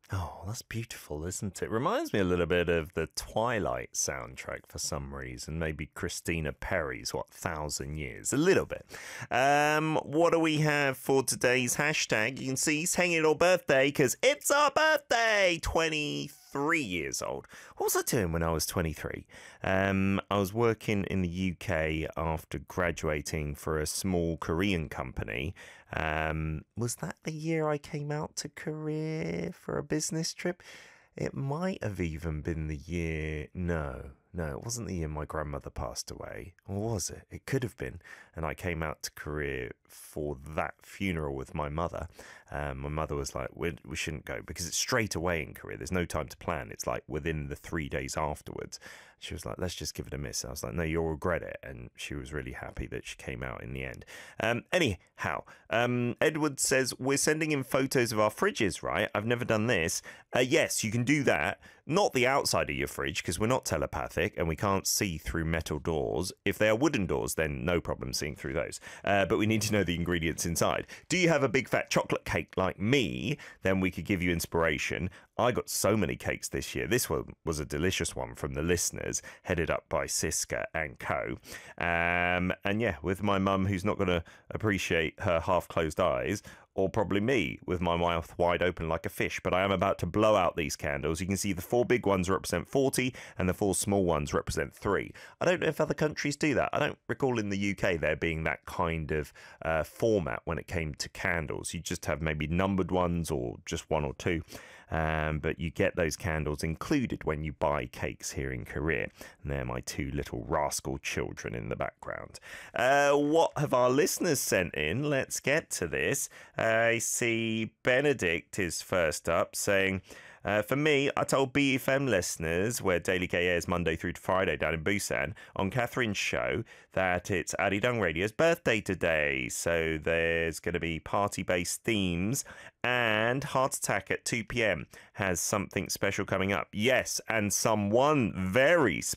Oh, that's beautiful, isn't it? Reminds me a little bit of the Twilight soundtrack for some reason. Maybe Christina Perry's, what, Thousand Years? A little bit. What do we have for today's hashtag? You can see Hanging Your Birthday because it's our birthday! 23 years old. What was I doing when I was 23? I was working in the UK after graduating for a small Korean company. Was that the year I came out to Korea for a business trip? It might have even been the year. No, it wasn't the year my grandmother passed away. Or was it? It could have been. And I came out to Korea for that funeral with my mother. My mother was like, we shouldn't go because it's straight away in Korea. There's no time to plan. It's like within the 3 days afterwards. She was like, let's just give it a miss. I was like, no, you'll regret it. And she was really happy that she came out in the end. Anyhow, Edward says, we're sending in photos of our fridges, right? I've never done this. Yes, you can do that. Not the outside of your fridge because we're not telepathic and we can't see through metal doors. If they are wooden doors, then no problem seeing through those. But we need to know the ingredients inside. Do you have a big fat chocolate cake like me? Then we could give you inspiration. I got so many cakes this year. This one was a delicious one from the listeners, headed up by Siska and Co. And yeah, with my mum, who's not going to appreciate her half-closed eyes, or probably me with my mouth wide open like a fish. But I am about to blow out these candles. You can see the 4 big ones represent 40 and the 4 small ones represent 3. I don't know if other countries do that. I don't recall in the UK there being that kind of format when it came to candles. You just have maybe numbered ones or just 1 or 2. But you get those candles included when you buy cakes here in Korea. And they're my 2 little rascal children in the background. What have our listeners sent in? Let's get to this. I see Benedict is first up saying, for me, I told BFM listeners, where Daily K airs Monday through to Friday down in Busan, on Catherine's show, that it's Arirang Radio's birthday today. So there's going to be party-based themes, and Heart Attack at 2 p.m. has something special coming up. Yes, and someone very